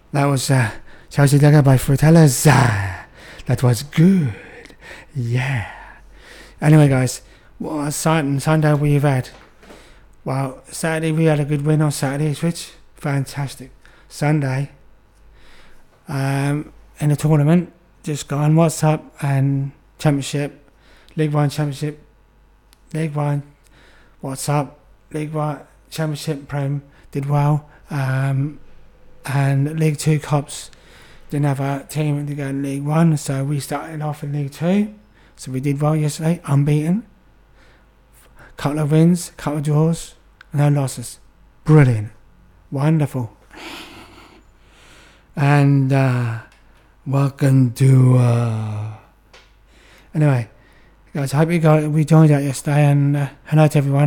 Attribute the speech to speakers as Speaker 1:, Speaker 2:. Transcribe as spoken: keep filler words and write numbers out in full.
Speaker 1: That was uh, Chelsea Dagger by Frutellers. Uh, that was good. Yeah. Anyway, guys, what a Sun- Sunday we've had. Well, Saturday we had a good win on Saturday, Switch. Fantastic. Sunday, um, in the tournament, just gone. What's up? And Championship, League One Championship, League One. What's up? League One Championship Prem did well. Um, and League Two Cops didn't have a team to go in League One, so we started off in League Two. So we did well yesterday, unbeaten. Couple of wins, couple of draws, no losses. Brilliant. Wonderful. And uh, welcome to... Uh... Anyway, guys, I hope you got we joined out yesterday, and uh, hello to everyone.